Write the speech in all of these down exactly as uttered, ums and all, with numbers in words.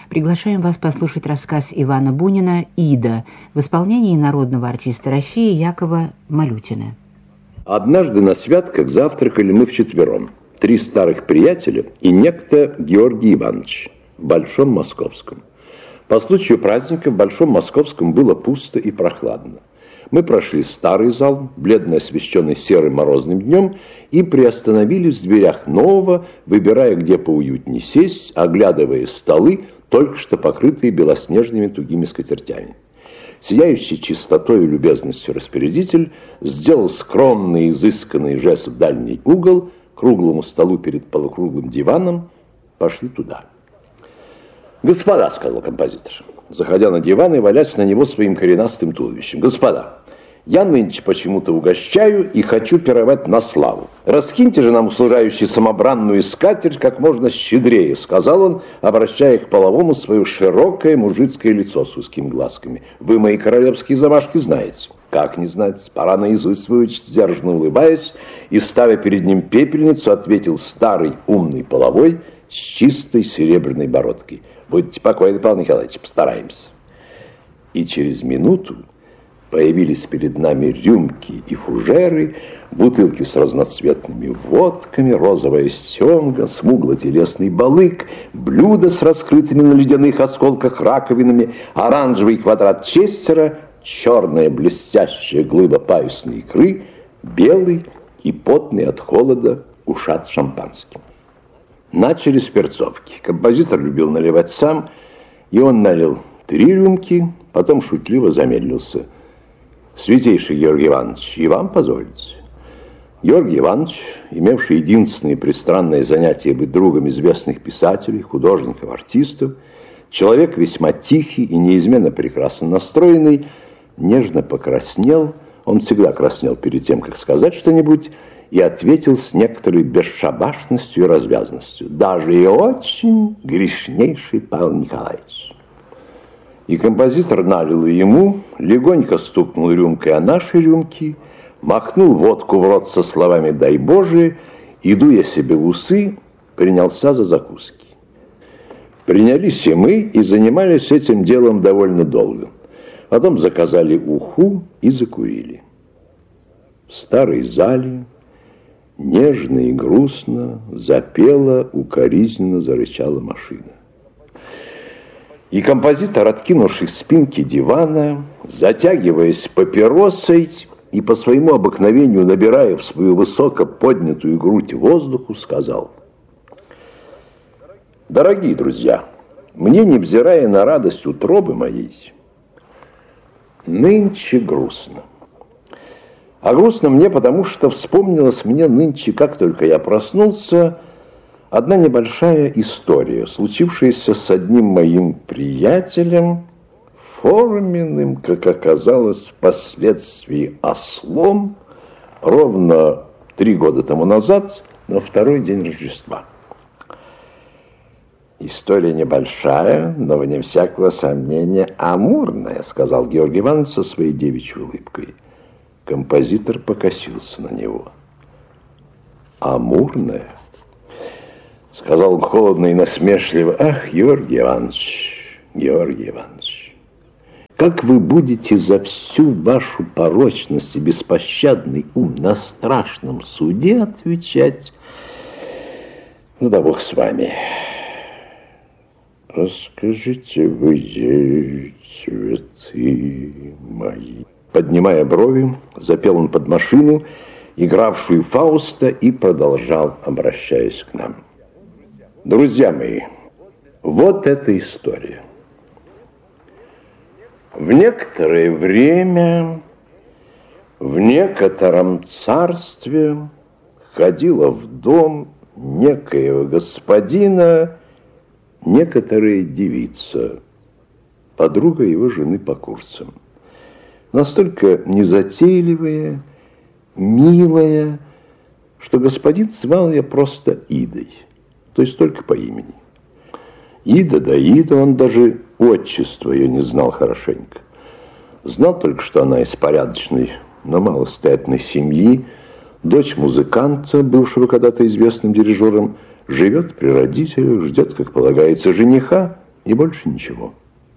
Приглашаем вас послушать рассказ Ивана Бунина «Ида» в исполнении народного артиста России Якова Малютина. Однажды на святках завтракали мы вчетвером. Три старых приятеля и некто Георгий Иванович в Большом Московском. По случаю праздника в Большом Московском было пусто и прохладно. Мы прошли старый зал, бледно освещенный серым морозным днем, и приостановились в дверях нового, выбирая, где поуютнее сесть, оглядывая столы, только что покрытые белоснежными тугими скатертями. Сияющий чистотой и любезностью распорядитель сделал скромный, изысканный жест в дальний угол, к круглому столу перед полукруглым диваном. Пошли туда. «Господа», — сказал композитор, заходя на диван и валясь на него своим коренастым туловищем, «господа, я нынче почему-то угощаю и хочу пировать на славу. Раскиньте же нам, услужающий, самобранную скатерть как можно щедрее», — сказал он, обращая к половому свое широкое мужицкое лицо с узкими глазками. «Вы мои королевские замашки знаете». «Как не знать? Пора наизусть выучить», — сдержанно улыбаясь, и, ставя перед ним пепельницу, ответил старый умный половой с чистой серебряной бородкой. «Будьте покойны, Павел Николаевич, постараемся». И через минуту появились перед нами рюмки и фужеры, бутылки с разноцветными водками, розовая семга, смугло-телесный балык, блюда с раскрытыми на ледяных осколках раковинами, оранжевый квадрат честера, черная блестящая глыба паюсной икры, белый и потный от холода ушат с шампанским. Начали с перцовки. Композитор любил наливать сам, и он налил три рюмки, потом шутливо замедлился. «Святейший Георгий Иванович, и вам позволите?» Георгий Иванович, имевший единственное пристранное занятие быть другом известных писателей, художников, артистов, человек весьма тихий и неизменно прекрасно настроенный, нежно покраснел, он всегда краснел перед тем, как сказать что-нибудь, и ответил с некоторой бесшабашностью и развязностью: «Даже и очень грешнейший Павел Николаевич». И композитор налил ему, легонько стукнул рюмкой о наши рюмки, махнул водку в рот со словами «дай Боже», и, дуя себе в усы, принялся за закуски. Принялись и мы, и занимались этим делом довольно долго. Потом заказали уху и закурили. В старой зале нежно и грустно запела, укоризненно зарычала машина. И композитор, откинувшись с спинки дивана, затягиваясь папиросой и по своему обыкновению набирая в свою высоко поднятую грудь воздуху, сказал: «Дорогие друзья, мне, невзирая на радость утробы моей, нынче грустно. А грустно мне, потому что вспомнилась мне нынче, как только я проснулся, одна небольшая история, случившаяся с одним моим приятелем, форменным, как оказалось, впоследствии ослом, ровно три года тому назад, на второй день Рождества. История небольшая, но, вне всякого сомнения, амурная», — сказал Георгий Иванович со своей девичьей улыбкой. Композитор покосился на него. «Амурная?» — сказал он холодно и насмешливо. «Ах, Георгий Иванович, Георгий Иванович, как вы будете за всю вашу порочность и беспощадный ум на страшном суде отвечать? Ну да бог с вами. Расскажите вы ей, цветы мои». Поднимая брови, запел он под машину, игравшую Фауста, и продолжал, обращаясь к нам: «Друзья мои, вот эта история. В некоторое время в некотором царстве ходила в дом некоего господина некоторая девица, подруга его жены по курсам. Настолько незатейливая, милая, что господин звал ее просто Идой, то есть только по имени. Ида да Ида, он даже отчество ее не знал хорошенько. Знал только, что она из порядочной, но малостоятельной семьи, дочь музыканта, бывшего когда-то известным дирижером, живет при родителях, ждет, как полагается, жениха И больше ничего.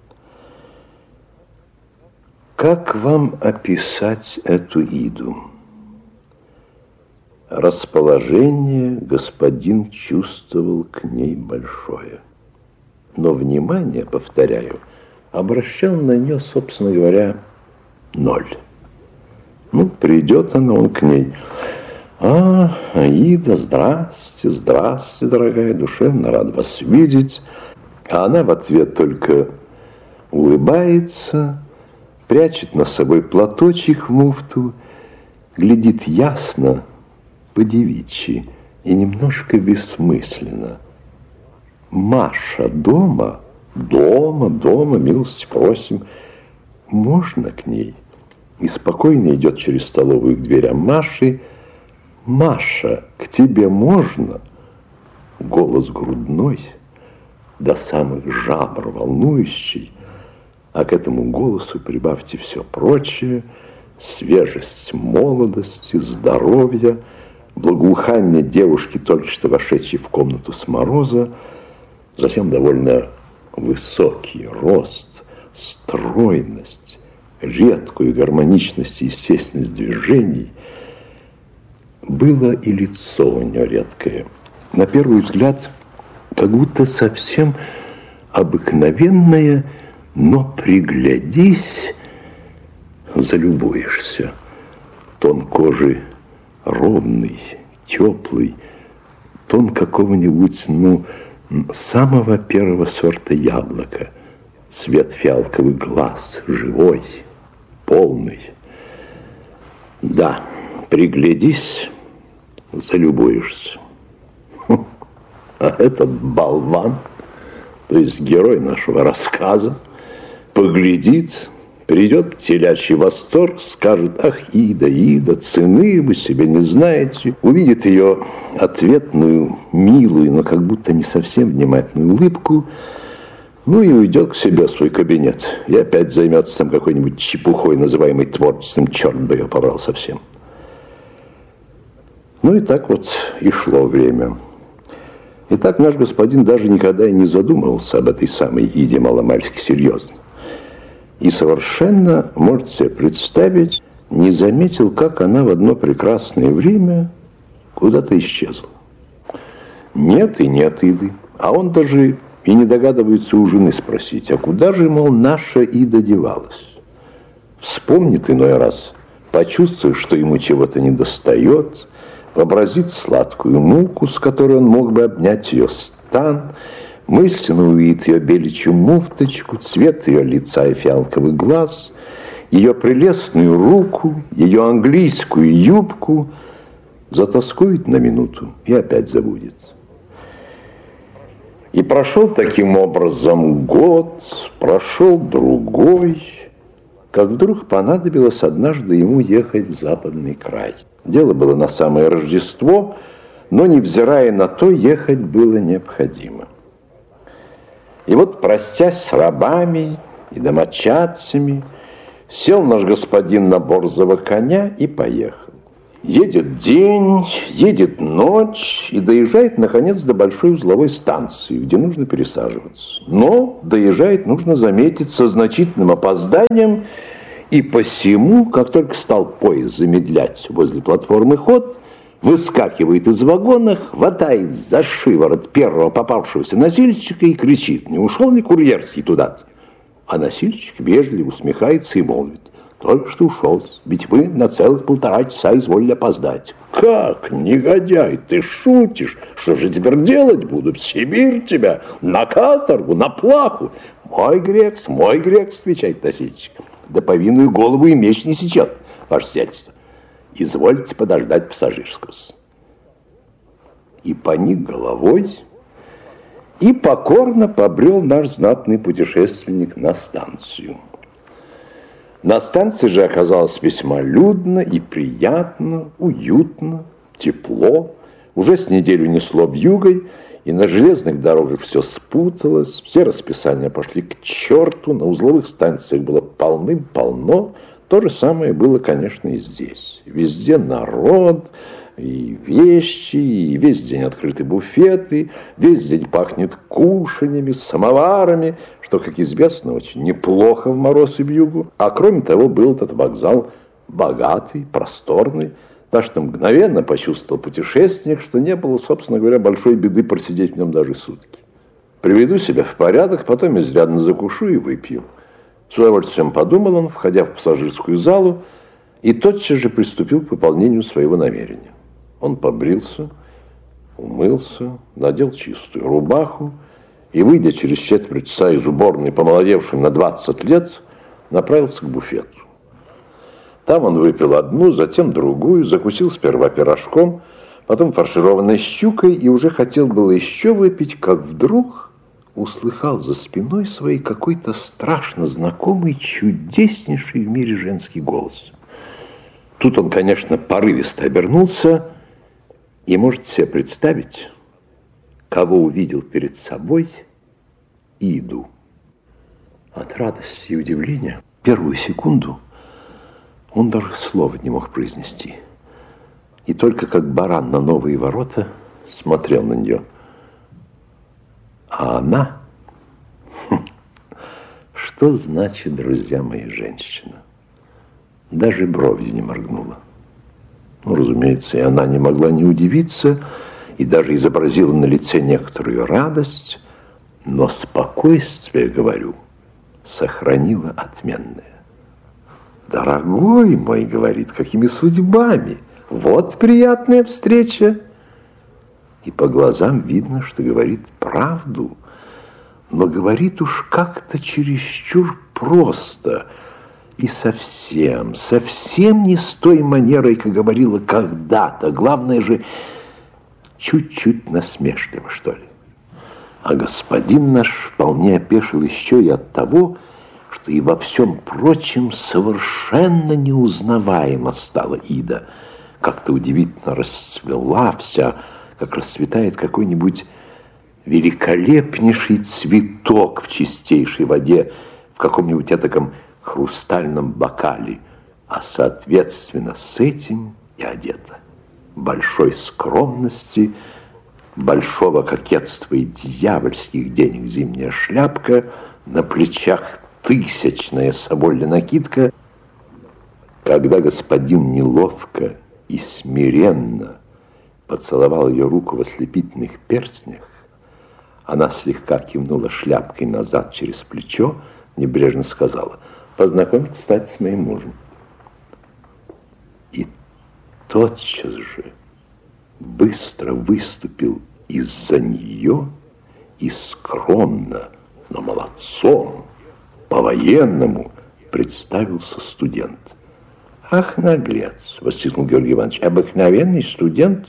Как вам описать эту Иду? Расположение господин чувствовал к ней большое. Но внимание, повторяю, обращал на нее, собственно говоря, ноль. Ну, придет она, он к ней. А, Аида, здрасте, здрасте, дорогая, душевно рад вас видеть. А она в ответ только улыбается, прячет на собой платочек в муфту, глядит ясно, по-девичьи и немножко бессмысленно. Маша дома? Дома, дома, милости просим. Можно к ней? И спокойно идет через столовую к дверям Маши. Маша, к тебе можно? Голос грудной, до самых жабр волнующий, а к этому голосу прибавьте все прочее: свежесть молодости, здоровья, благоухание девушки, только что вошедшей в комнату с мороза, затем довольно высокий рост, стройность, редкую гармоничность и естественность движений. Было и лицо у нее редкое. На первый взгляд, как будто совсем обыкновенное, но приглядись, залюбуешься. Тон кожи ровный, теплый, тон какого-нибудь, ну, самого первого сорта яблока. Цвет фиалковых глаз, живой, полный. Да, приглядись, залюбуешься. А этот болван, то есть герой нашего рассказа, поглядит, придет в телячий восторг, скажет: ах, Ида, Ида, цены вы себе не знаете. Увидит ее ответную, милую, но как будто не совсем внимательную улыбку, ну и уйдет к себе в свой кабинет. И опять займется там какой-нибудь чепухой, называемой творчеством. Черт бы ее побрал совсем. Ну и так вот и шло время. И так наш господин даже никогда и не задумывался об этой самой Иде маломальски серьезно. И совершенно, можете себе представить, не заметил, как она в одно прекрасное время куда-то исчезла. Нет и нет Иды. А он даже и не догадывается у жены спросить: а куда же, мол, наша Ида девалась? Вспомнит иной раз, почувствует, что ему чего-то недостает, вообразит сладкую муку, с которой он мог бы обнять ее стан, мысленно увидит ее беличью муфточку, цвет ее лица и фиалковых глаз, ее прелестную руку, ее английскую юбку, затоскует на минуту и опять забудет. И прошел таким образом год, прошел другой, как вдруг понадобилось однажды ему ехать в западный край. Дело было на самое Рождество, но, невзирая на то, ехать было необходимо. И вот, простясь с рабами и домочадцами, сел наш господин на борзого коня и поехал. Едет день, едет ночь и доезжает, наконец, до большой узловой станции, где нужно пересаживаться. Но доезжает, нужно заметить, со значительным опозданием, и посему, как только стал поезд замедлять возле платформы ход, выскакивает из вагона, хватает за шиворот первого попавшегося носильщика и кричит: не ушел ли курьерский туда-то? А носильщик вежливо усмехается и молвит: только что ушел, ведь вы на целых полтора часа изволили опоздать. Как, негодяй, ты шутишь? Что же теперь делать буду? В Сибирь тебя, на каторгу, на плаху? Мой грех, мой грех, отвечает носильщик. Да повинную голову и меч не сечет, ваше сиятельство. Извольте подождать пассажирского. И поник головой, и покорно побрел наш знатный путешественник на станцию. На станции же оказалось весьма людно и приятно, уютно, тепло. Уже с неделю несло вьюгой, и на железных дорогах все спуталось, все расписания пошли к черту, на узловых станциях было полным-полно. То же самое было, конечно, и здесь. Везде народ, и вещи, и весь день открыты буфеты, весь день пахнет кушаньями, самоварами, что, как известно, очень неплохо в мороз и вьюгу. А кроме того, был этот вокзал богатый, просторный, так что мгновенно почувствовал путешественник, что не было, собственно говоря, большой беды просидеть в нем даже сутки. Приведу себя в порядок, потом изрядно закушу и выпью. С удовольствием подумал он, входя в пассажирскую залу, и тотчас же приступил к выполнению своего намерения. Он побрился, умылся, надел чистую рубаху и, выйдя через четверть часа из уборной, помолодевшим на двадцать лет, направился к буфету. Там он выпил одну, затем другую, закусил сперва пирожком, потом фаршированной щукой и уже хотел было еще выпить, как вдруг услыхал за спиной своей какой-то страшно знакомый, чудеснейший в мире женский голос. Тут он, конечно, порывисто обернулся и может себе представить, кого увидел перед собой: Иду. От радости и удивления первую секунду он даже слова не мог произнести. И только как баран на новые ворота смотрел на нее. А она... Хм, что значит, друзья мои, женщина? Даже бровью не моргнула. Ну, разумеется, и она не могла не удивиться, и даже изобразила на лице некоторую радость, но спокойствие, говорю, сохранила отменное. «Дорогой мой, — говорит, — какими судьбами! Вот приятная встреча!» И по глазам видно, что говорит правду, но говорит уж как-то чересчур просто и совсем, совсем не с той манерой, как говорила когда-то. Главное же, чуть-чуть насмешливо, что ли. А господин наш вполне опешил еще и от того, что и во всем прочем совершенно неузнаваема стала Ида. Как-то удивительно расцвела вся, как расцветает какой-нибудь великолепнейший цветок в чистейшей воде, в каком-нибудь этаком хрустальном бокале, а соответственно с этим и одета. Большой скромности, большого кокетства и дьявольских денег зимняя шляпка, на плечах тысячная соболья накидка. Когда господин неловко и смиренно поцеловал ее руку в ослепительных перстнях, она слегка кивнула шляпкой назад через плечо, небрежно сказала: «Познакомь, кстати, с моим мужем». И тотчас же быстро выступил из-за нее и скромно, но молодцом, по-военному представился студент. «Ах, наглец!» — воскликнул Георгий Иванович. «Обыкновенный студент?»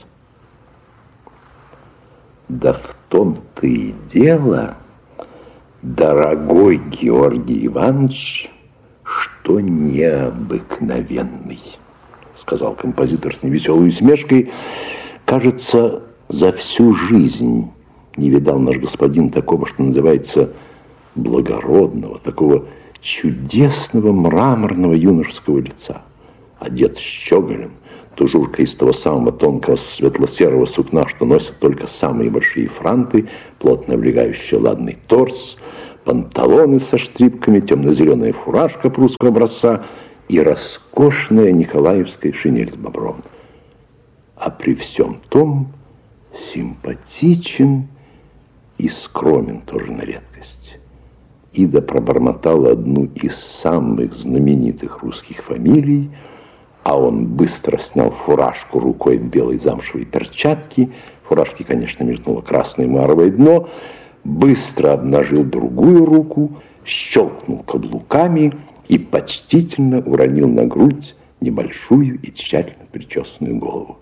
«Да в том-то и дело, дорогой Георгий Иванович, что необыкновенный», — сказал композитор с невеселой усмешкой. «Кажется, за всю жизнь не видал наш господин такого, что называется, благородного, такого чудесного мраморного юношеского лица. Одет щеголем, тужурка из того самого тонкого светло-серого сукна, что носят только самые большие франты, плотно облегающий ладный торс, панталоны со штрипками, темно-зеленая фуражка прусского образца и роскошная николаевская шинель с бобром. А при всем том симпатичен и скромен тоже на редкость. Ида пробормотала одну из самых знаменитых русских фамилий, а он быстро снял фуражку рукой в белой замшевой перчатке. Фуражки, конечно, мелькнуло красное маровое дно. Быстро обнажил другую руку, щелкнул каблуками и почтительно уронил на грудь небольшую и тщательно причесанную голову.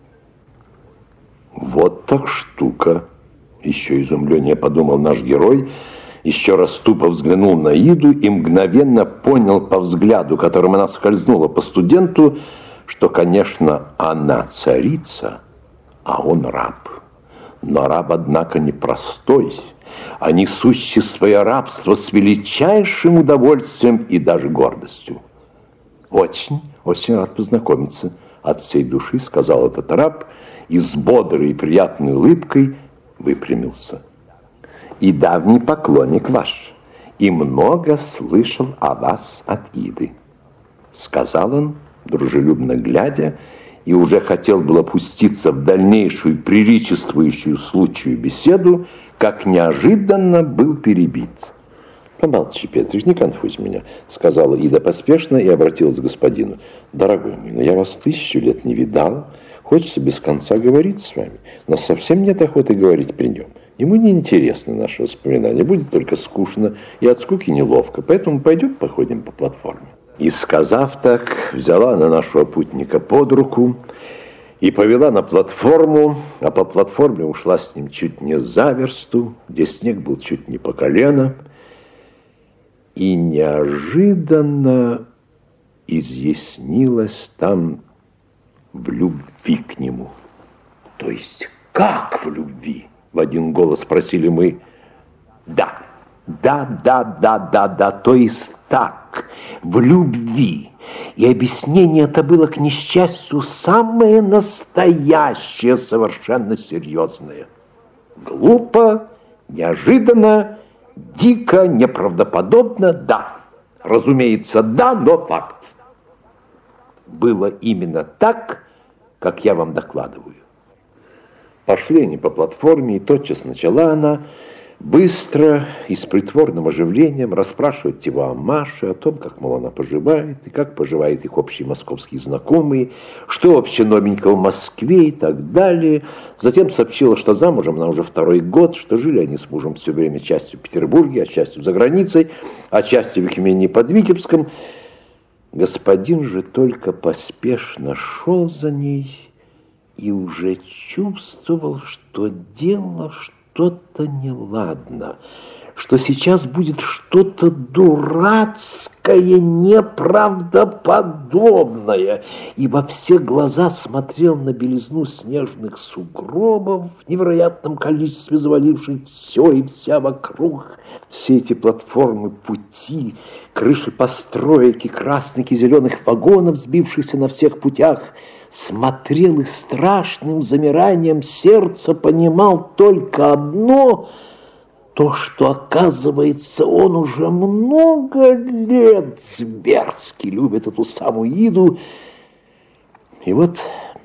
«Вот так штука!» — еще изумление подумал наш герой, еще раз тупо взглянул на Иду и мгновенно понял по взгляду, которым она скользнула по студенту, что, конечно, она царица, а он раб. Но раб, однако, не простой, а несущий свое рабство с величайшим удовольствием и даже гордостью. «Очень, очень рад познакомиться», — от всей души сказал этот раб и с бодрой и приятной улыбкой выпрямился. «И давний поклонник ваш, и много слышал о вас от Иды», — сказал он, дружелюбно глядя, и уже хотел было опуститься в дальнейшую приличествующую случаю беседу, как неожиданно был перебит. «Помолчи, Петрич, не конфузь меня», — сказала Ида поспешно и обратилась к господину. «Дорогой мой, но я вас тысячу лет не видал, хочется без конца говорить с вами, но совсем нет охоты говорить при нем. Ему не интересны наши воспоминания, будет только скучно и от скуки неловко, поэтому пойдем походим по платформе». И, сказав так, взяла она нашего путника под руку и повела на платформу, а по платформе ушла с ним чуть не за версту, где снег был чуть не по колено, и неожиданно изъяснилось там в любви к нему. «То есть как в любви?» — в один голос спросили мы. «Да». Да, да, да, да, да, то есть так, в любви. И объяснение это было, к несчастью, самое настоящее, совершенно серьезное. Глупо, неожиданно, дико, неправдоподобно, да. Разумеется, да, но факт. Было именно так, как я вам докладываю. Пошли они по платформе, и тотчас начала она быстро и с притворным оживлением расспрашивать его о Маше, о том, как, мол, она поживает, и как поживают их общие московские знакомые, что вообще новенького в Москве и так далее. Затем сообщила, что замужем она уже второй год, что жили они с мужем все время частью в Петербурге, а частью за границей, а частью в их имении под Витебском. Господин же только поспешно шел за ней и уже чувствовал, что дело что что-то неладно, что сейчас будет что-то дурацкое, неправдоподобное, и во все глаза смотрел на белизну снежных сугробов в невероятном количестве, заваливших все и вся вокруг, все эти платформы, пути, крыши построек и красных и зеленых вагонов, сбившихся на всех путях, смотрел и страшным замиранием сердца понимал только одно, то, что, оказывается, он уже много лет зверски любит эту самую Иду. И вот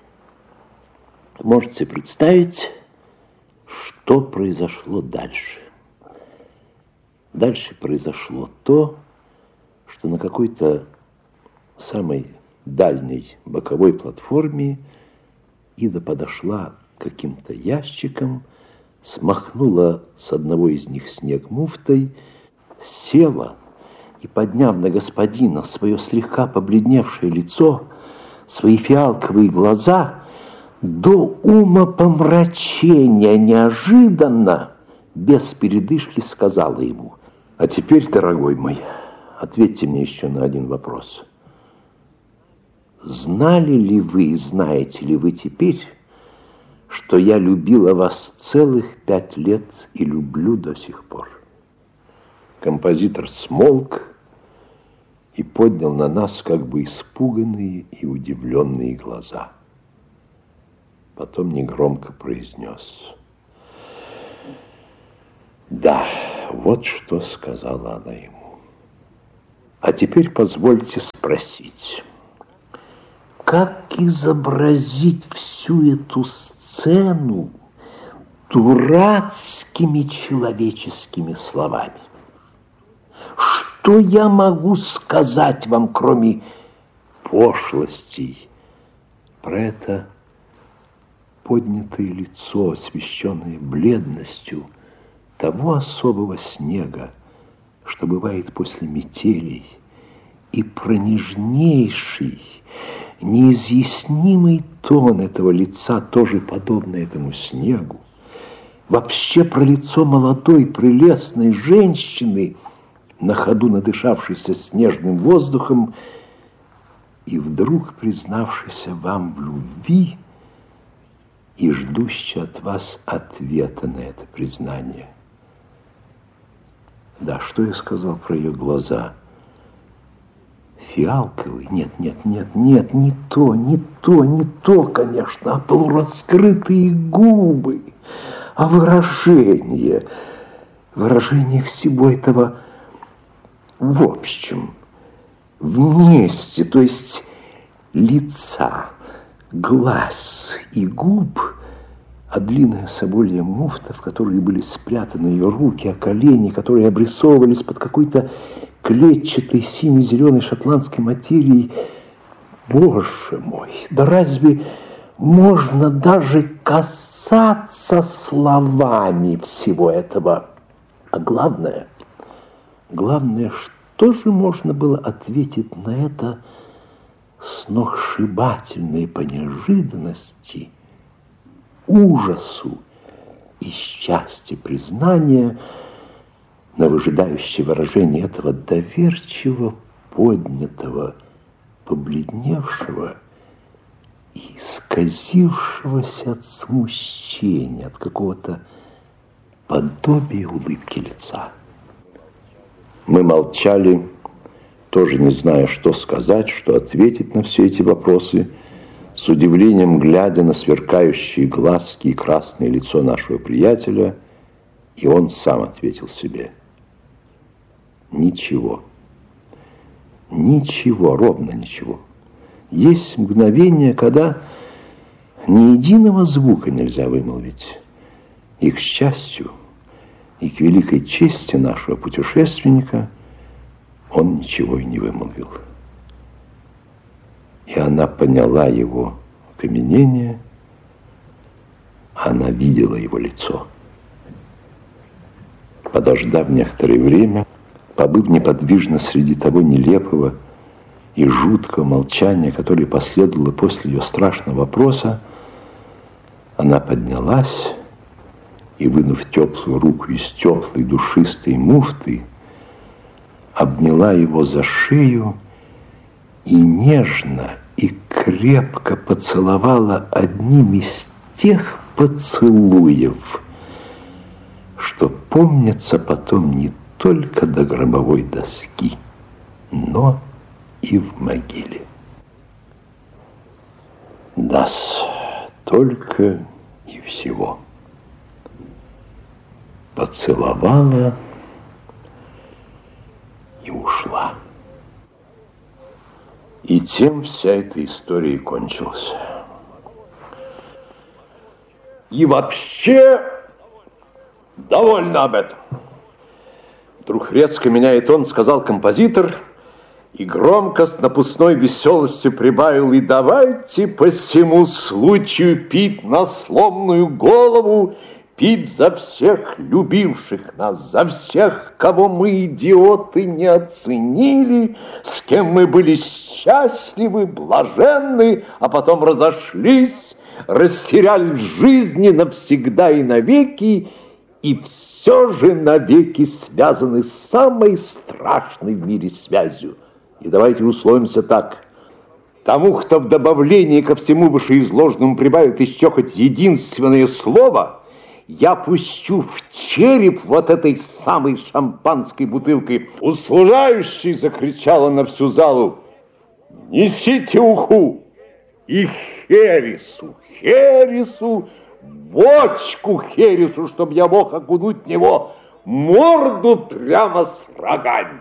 можете представить, что произошло дальше. Дальше произошло то, что на какой-то самой дальней боковой платформе Ида подошла к каким-то ящикам, смахнула с одного из них снег муфтой, села и, подняв на господина свое слегка побледневшее лицо, свои фиалковые глаза, до умопомрачения неожиданно, без передышки сказала ему: «А теперь, дорогой мой, ответьте мне еще на один вопрос. Знали ли вы и знаете ли вы теперь, что я любила вас целых пять лет и люблю до сих пор?» Композитор смолк и поднял на нас как бы испуганные и удивленные глаза. Потом негромко произнес: «Да, вот что сказала она ему. А теперь позвольте спросить, как изобразить всю эту сцену дурацкими человеческими словами? Что я могу сказать вам, кроме пошлостей, про это поднятое лицо, освещенное бледностью того особого снега, что бывает после метелей, и про нежнейший, неизъяснимый тон этого лица, тоже подобный этому снегу, вообще про лицо молодой, прелестной женщины, на ходу надышавшейся снежным воздухом и вдруг признавшейся вам в любви и ждущей от вас ответа на это признание. Да, что я сказал про ее глаза? фиалковый, нет, нет, нет, нет, не то, не то, не то, конечно, а полураскрытые губы, а выражение, выражение всего этого в общем, вместе, то есть лица, глаз и губ, а длинная соболья муфта, в которой были спрятаны ее руки, а колени, которые обрисовывались под какой-то клетчатой сине-зеленой шотландской материей. Боже мой, да разве можно даже касаться словами всего этого? А главное, главное, что же можно было ответить на это сногсшибательной по неожиданности, ужасу и счастью признания на выжидающее выражение этого доверчиво поднятого, побледневшего и исказившегося от смущения, от какого-то подобия улыбки лица. Мы молчали, тоже не зная, что сказать, что ответить на все эти вопросы, с удивлением глядя на сверкающие глазки и красное лицо нашего приятеля, и он сам ответил себе: ничего, ничего, ровно ничего. Есть мгновение, когда ни единого звука нельзя вымолвить. И, к счастью, и к великой чести нашего путешественника он ничего и не вымолвил. И она поняла его окаменение, она видела его лицо. Подождав некоторое время, побыв неподвижно среди того нелепого и жуткого молчания, которое последовало после ее страшного вопроса, она поднялась и, вынув теплую руку из теплой душистой муфты, обняла его за шею и нежно и крепко поцеловала одним из тех поцелуев, что помнятся потом не только до гробовой доски, но и в могиле. Да-с, только и всего. Поцеловала и ушла. И тем вся эта история и кончилась. И вообще довольно об этом. Вдруг резко меняет он, сказал композитор, и громко с напускной веселостью прибавил: и давайте по всему случаю пить на сломанную голову, пить за всех любивших нас, за всех, кого мы, идиоты, не оценили, с кем мы были счастливы, блаженны, а потом разошлись, растеряли в жизни навсегда и навеки, и все же навеки связаны с самой страшной в мире связью. И давайте условимся так. Тому, кто в добавлении ко всему вышеизложенному прибавит еще хоть единственное слово, я пущу в череп вот этой самой шампанской бутылкой. Услужающий закричала на всю залу: несите уху и хересу, хересу, бочку хересу, чтоб я мог окунуть в него морду прямо с рогами.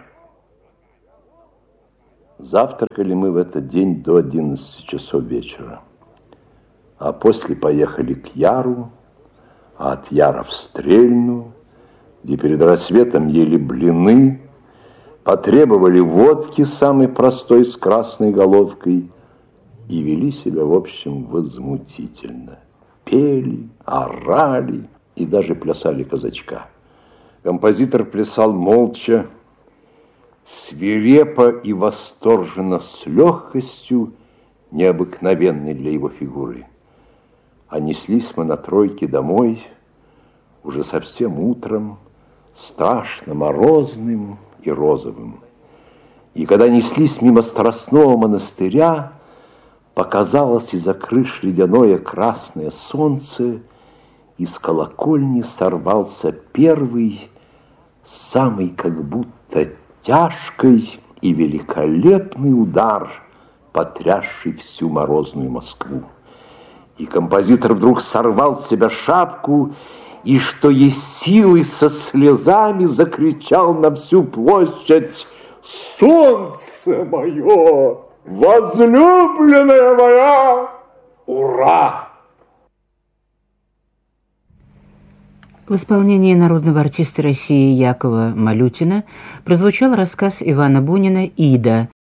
Завтракали мы в этот день до одиннадцати часов вечера, а после поехали к Яру, а от Яра в Стрельну, где перед рассветом ели блины, потребовали водки самой простой с красной головкой и вели себя, в общем, возмутительно. Пели, орали и даже плясали казачка. Композитор плясал молча, свирепо и восторженно, с легкостью, необыкновенной для его фигуры. А неслись мы на тройке домой уже совсем утром, страшно морозным и розовым. И когда неслись мимо Страстного монастыря, показалось из-за крыш ледяное красное солнце, из колокольни сорвался первый, самый как будто тяжкой и великолепный удар, потрясший всю морозную Москву. И композитор вдруг сорвал с себя шапку и, что есть силы, со слезами закричал на всю площадь: «Солнце мое, возлюбленная моя, ура!» В исполнении народного артиста России Якова Малютина прозвучал рассказ Ивана Бунина «Ида»,